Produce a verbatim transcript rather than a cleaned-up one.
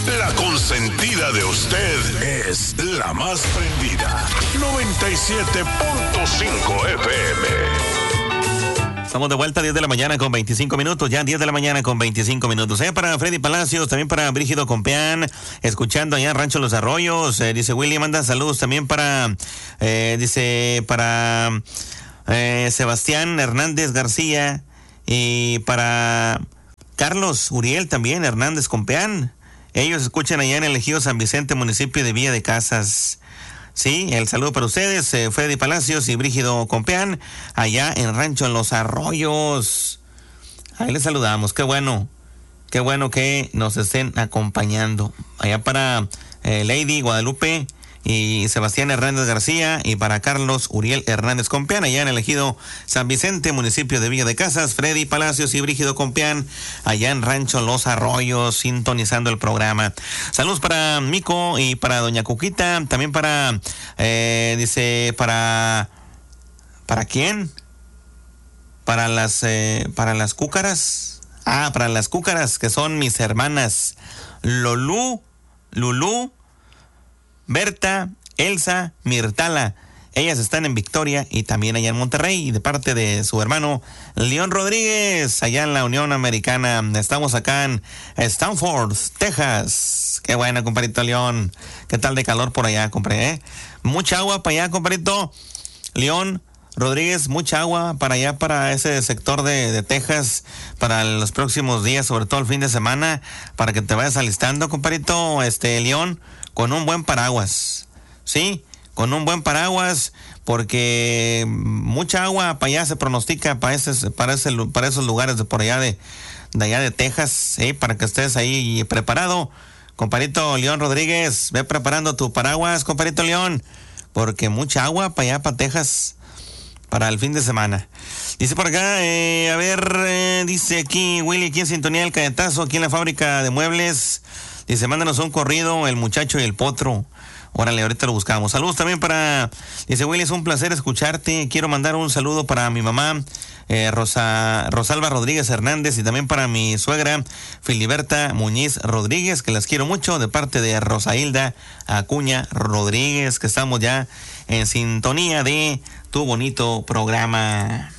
La consentida de usted es la más prendida. noventa y siete punto cinco F M. Estamos de vuelta a diez de la mañana con veinticinco minutos, ya diez de la mañana con veinticinco minutos. Eh, para Freddy Palacios, también para Brígido Compeán, escuchando allá en Rancho Los Arroyos. Eh, dice William, manda saludos también para, eh, dice, para eh, Sebastián Hernández García y para Carlos Uriel también, Hernández Compeán. Ellos escuchan allá en el Ejido San Vicente, municipio de Villa de Casas. Sí, el saludo para ustedes, eh, Freddy Palacios y Brígido Compeán, allá en Rancho en Los Arroyos. Ahí les saludamos, qué bueno, qué bueno que nos estén acompañando. Allá para eh, Lady Guadalupe y Sebastián Hernández García, y para Carlos Uriel Hernández Compeán, allá en el Ejido San Vicente, municipio de Villa de Casas. Freddy Palacios y Brígido Compeán, allá en Rancho Los Arroyos, sintonizando el programa. Saludos para Mico y para Doña Cuquita, también para, eh, dice, para, ¿para quién? Para las, eh, para las cúcaras. Ah, para las cúcaras, que son mis hermanas Lolú, Lulú, Berta, Elsa, Mirtala. Ellas están en Victoria y también allá en Monterrey, y de parte de su hermano León Rodríguez, allá en la Unión Americana. Estamos acá en Stanford, Texas. Qué buena, compadrito León. ¿Qué tal de calor por allá, compadre? ¿Eh? Mucha agua para allá, compadrito León Rodríguez, mucha agua para allá, para ese sector de, de Texas, para los próximos días, sobre todo el fin de semana, para que te vayas alistando, compadrito este León, con un buen paraguas, ¿sí? Con un buen paraguas, porque mucha agua para allá se pronostica, para, ese, para, ese, para esos lugares de por allá de, de allá de Texas, ¿sí? Para que estés ahí preparado, compadrito León Rodríguez, ve preparando tu paraguas, compadrito León, porque mucha agua para allá, para Texas, para el fin de semana. Dice por acá, eh, a ver, eh, dice aquí Willy, aquí en sintonía del Cadetazo, aquí en la fábrica de muebles. Dice, mándanos un corrido, el muchacho y el potro. Órale, ahorita lo buscamos. Saludos también para, dice Willy, es un placer escucharte. Quiero mandar un saludo para mi mamá, eh, Rosa, Rosalba Rodríguez Hernández, y también para mi suegra, Filiberta Muñiz Rodríguez, que las quiero mucho, de parte de Rosailda Acuña Rodríguez, que estamos ya en sintonía de tu bonito programa.